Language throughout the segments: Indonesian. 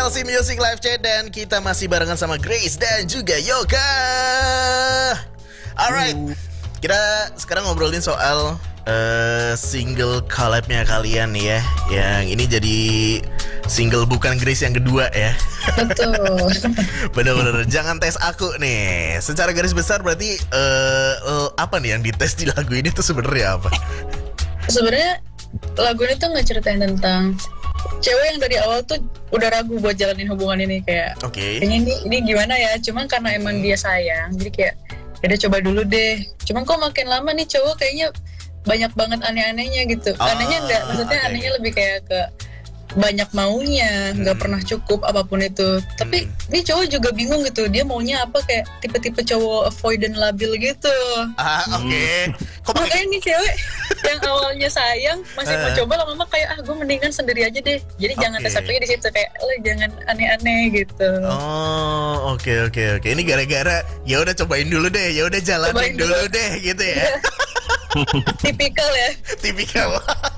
LC Music Live Chat dan kita masih barengan sama Grace dan juga Yoka. Alright, kita sekarang ngobrolin soal single collab-nya kalian nih ya. Yang ini jadi single bukan Grace yang kedua ya. Betul. Bener-bener jangan tes aku nih. Secara garis besar berarti apa nih yang dites di lagu ini tuh sebenarnya apa? Sebenarnya lagu ini tuh ngeceritain tentang cewek yang dari awal tuh udah ragu buat jalanin hubungan ini, kayak kayaknya ini gimana ya, cuman karena emang dia sayang jadi kayak ya udah coba dulu deh. Cuman kok makin lama nih cowok kayaknya banyak banget aneh-anehnya gitu. Anehnya enggak, maksudnya anehnya lebih kayak ke banyak maunya, nggak pernah cukup apapun itu. Tapi ini cowok juga bingung gitu, dia maunya apa, kayak tipe-tipe cowok avoidant labil gitu. Makanya nih cewek yang awalnya sayang masih mau coba, lama-lama kayak gue mendingan sendiri aja deh. Jadi jangan tes satunya di situ, kayak lo jangan aneh-aneh gitu. Oke. Ini gara-gara ya udah cobain dulu deh, ya udah jalanin dulu deh gitu ya. Tipikal ya. Tipikal.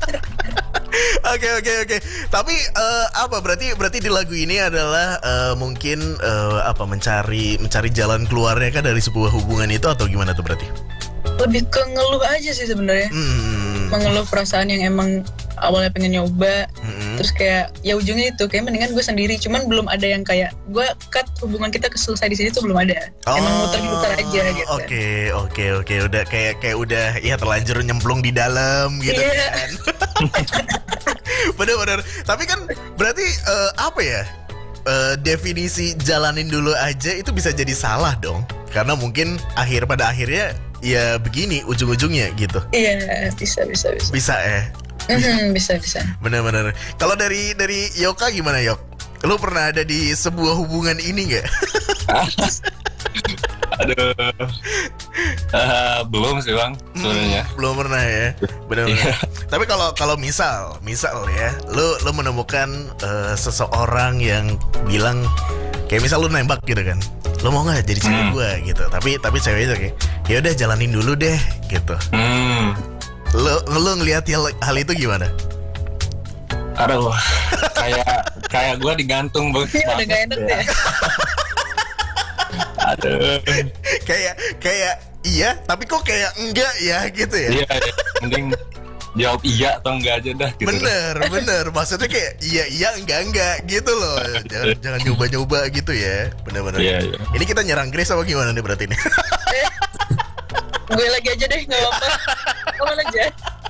Oke. Tapi apa berarti di lagu ini adalah mungkin mencari jalan keluarnya kan dari sebuah hubungan itu, atau gimana tuh berarti? Lebih ke ngeluh aja sih sebenarnya. Mengeluh perasaan yang emang awalnya pengen nyoba, terus kayak ya ujungnya itu kayak mendingan gue sendiri. Cuman belum ada yang kayak gue cut hubungan kita selesai di sini tuh belum ada. Emang muter-muter aja gitu. Oke. Udah kayak udah ya terlanjur nyemplung di dalam gitu kan. Bener. Tapi kan berarti definisi jalanin dulu aja itu bisa jadi salah dong. Karena mungkin pada akhirnya ya begini ujung-ujungnya gitu. Iya, bisa. Bisa ya. Bisa. Bener. Kalau dari Yoka gimana, Yok? Lu pernah ada di sebuah hubungan ini nggak? Aduh, belum sih bang, sebenarnya. Belum pernah ya, benar-benar. Tapi kalau misal ya, lu menemukan seseorang yang bilang kayak misal lu nembak gitu kan, lu mau nggak jadi cewek gue gitu, tapi ceweknya kayak ya udah jalanin dulu deh gitu. Lu ngelihat hal itu gimana? Aduh, kayak gue digantung bang. Iya, udah gak enak ya. Aduh. Kayak iya, tapi kok kayak enggak ya gitu ya? Iya, mending jawab iya atau enggak aja dah gitu. Bener. Maksudnya kayak iya enggak gitu loh. Jangan nyoba-nyoba gitu ya. Bener. Iya. Ini kita nyerang Grace apa gimana nih berarti nih? Gue lagi aja deh, nggak apa-apa. Kamu aja.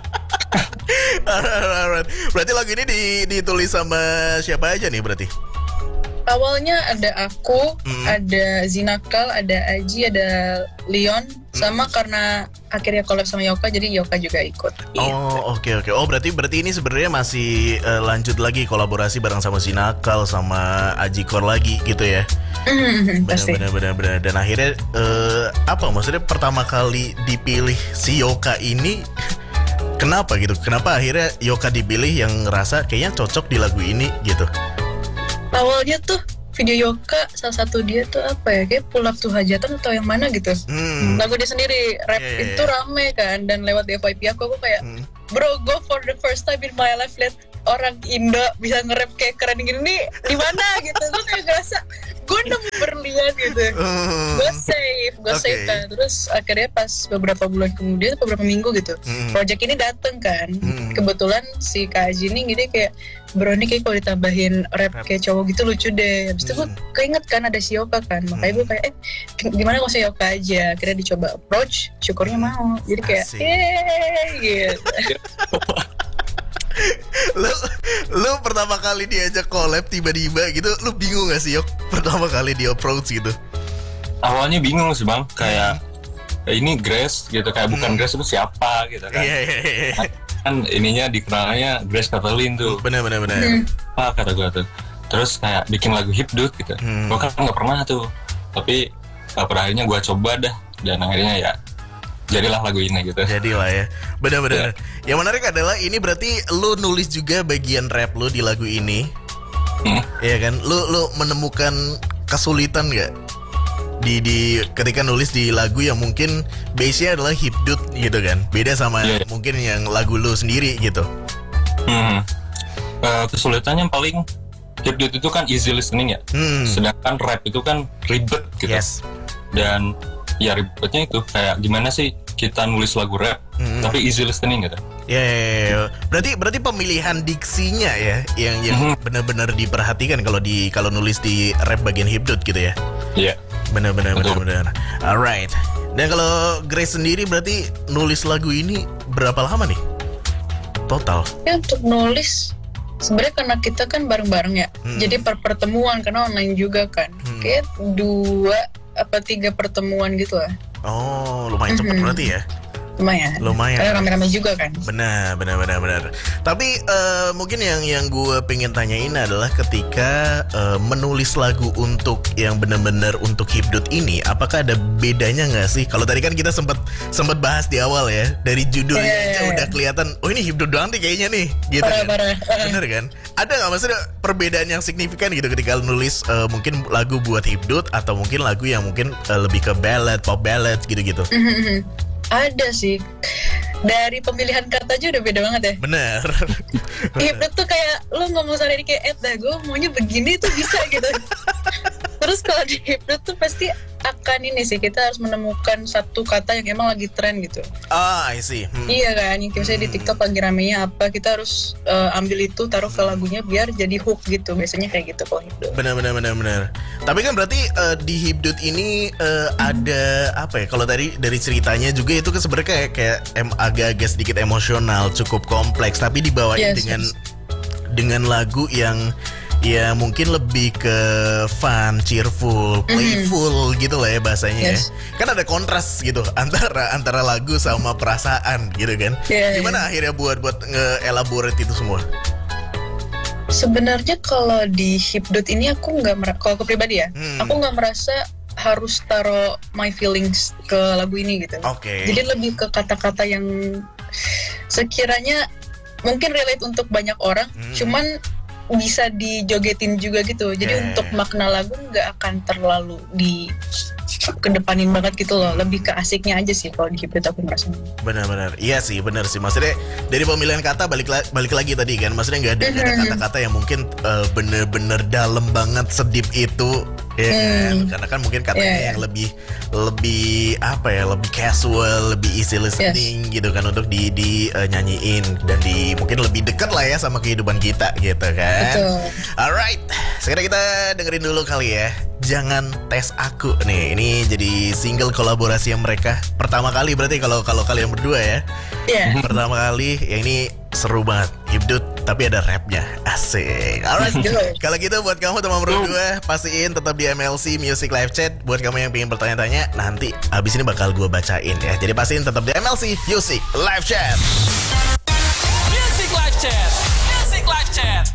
Alright. Berarti lagu ini ditulis sama siapa aja nih berarti? Awalnya ada aku, ada Zinakal, ada Aji, ada Leon, sama karena akhirnya collab sama Yoka, jadi Yoka juga ikut. Oke. Oh, berarti ini sebenarnya masih lanjut lagi kolaborasi bareng sama Zinakal sama Aji Kor lagi gitu ya? Benar. Dan akhirnya maksudnya pertama kali dipilih si Yoka ini kenapa gitu? Kenapa akhirnya Yoka dipilih yang ngerasa kayaknya cocok di lagu ini gitu? Awalnya tuh video Yoka, salah satu dia tuh kayak Pull Up to Hajatan atau yang mana gitu. Lagu dia sendiri, rap itu rame kan, dan lewat di FYP aku kayak bro, go for the first time in my life, lihat orang Indo bisa nge-rap kayak keren gini nih di mana gitu. Gue kayak ngerasa gue nemu berlian gitu. Gue save kan. Terus akhirnya pas beberapa bulan kemudian, beberapa minggu gitu, project ini dateng kan. Kebetulan si Kak Aji ini gitu kayak, bro ini kayak kalau ditambahin rap kayak cowok gitu lucu deh. Habis itu gue keinget kan ada si Yoka kan, makanya gue kayak gimana kalau si Yoka aja. Akhirnya dicoba approach, syukurnya mau. Jadi kayak gitu. Lu pertama kali diajak collab tiba-tiba gitu, lu bingung gak sih, Yok? Pertama kali di approach gitu? Awalnya bingung sih bang, kayak ini Grace gitu, kayak bukan Grace itu siapa gitu kan. Iya. Kan ininya dikenalnya Grace Kathleen tuh. Bener. Apa kata gue tuh? Terus kayak bikin lagu hipdut gitu. Gue kan nggak pernah tuh, tapi pada akhirnya gue coba dah, dan akhirnya ya jadilah lagu ini gitu. Jadilah ya, benar. Yang menarik adalah ini berarti lu nulis juga bagian rap lu di lagu ini. Iya kan? Lu menemukan kesulitan nggak di ketika nulis di lagu yang mungkin base-nya adalah hipdut gitu kan? Beda sama mungkin yang lagu lu sendiri gitu. Kesulitannya paling hip-hop itu kan easy listening ya. Sedangkan rap itu kan ribet gitu. Yes. Dan ya ribetnya itu kayak gimana sih kita nulis lagu rap tapi easy listening gitu. Ya. Berarti pemilihan diksinya ya yang benar-benar diperhatikan kalau nulis di rap bagian hip-hop gitu ya. Iya. Benar. Alright. Dan kalau Grace sendiri berarti nulis lagu ini berapa lama nih? Total? Ya untuk nulis sebenarnya karena kita kan bareng-bareng ya. Jadi pertemuan karena online juga kan. Kayak 2 apa 3 pertemuan gitu lah. Oh, lumayan cepat berarti ya. Lumayan. Karena rame-rame juga kan. Benar. Tapi mungkin yang gue pengen tanyain adalah ketika menulis lagu untuk yang benar-benar untuk hipdut ini, apakah ada bedanya nggak sih? Kalau tadi kan kita sempat bahas di awal ya, dari judulnya aja udah kelihatan, oh ini hipdut doang nih kayaknya nih, gitu parah. Bener kan? Ada nggak maksudnya perbedaan yang signifikan gitu ketika nulis mungkin lagu buat hipdut atau mungkin lagu yang mungkin lebih ke ballad, pop ballad gitu-gitu? Ada sih. Dari pemilihan kata aja udah beda banget ya. Bener. Hipdut tuh kayak lo ngomong sehari kayak gue maunya begini tuh bisa gitu. Terus kalau di hipdut tuh pasti akan ini sih, kita harus menemukan satu kata yang emang lagi tren gitu. I see. Iya kan, misalnya di TikTok lagi ramenya apa, kita harus ambil itu taruh ke lagunya biar jadi hook gitu. Biasanya kayak gitu kalau hipdut. Benar. Tapi kan berarti di hipdut ini ada apa ya? Kalau dari ceritanya juga itu kan sebenarnya kayak agak-agak sedikit emosional, cukup kompleks, tapi dibawain dengan lagu yang ya mungkin lebih ke fun, cheerful, playful gitu lah ya bahasanya ya. Kan ada kontras gitu antara lagu sama perasaan gitu kan. Gimana akhirnya buat nge-elaborate itu semua? Sebenarnya kalau di hipdut ini aku kalau aku pribadi ya, aku nggak merasa harus taruh my feelings ke lagu ini gitu. Jadi lebih ke kata-kata yang sekiranya mungkin relate untuk banyak orang, cuman bisa dijogetin juga gitu. Jadi untuk makna lagu nggak akan terlalu kedepanin banget gitu loh. Lebih ke asiknya aja sih kalau di hipdut aku merasa. Benar. Iya sih, benar sih. Maksudnya dari pemilihan kata balik lagi tadi kan. Maksudnya nggak ada kata-kata yang mungkin bener-bener dalam banget, sedip itu. Ya kan? Karena kan mungkin katanya yang lebih apa ya, lebih casual, lebih easy listening gitu kan untuk nyanyiin dan mungkin lebih dekat lah ya sama kehidupan kita gitu kan. Betul. Alright, sekarang kita dengerin dulu kali ya. Jangan Tes Aku nih. Ini jadi single kolaborasi yang mereka pertama kali berarti kalau kalian berdua ya. Pertama kali yang ini seru banget, hipdut tapi ada rapnya, asik. Alright, kalau gitu buat kamu teman berdua pastiin tetap di MLC Music Live Chat. Buat kamu yang pengen bertanya-tanya, nanti abis ini bakal gue bacain ya. Jadi pastiin tetap di MLC Music Live Chat. Music Live Chat.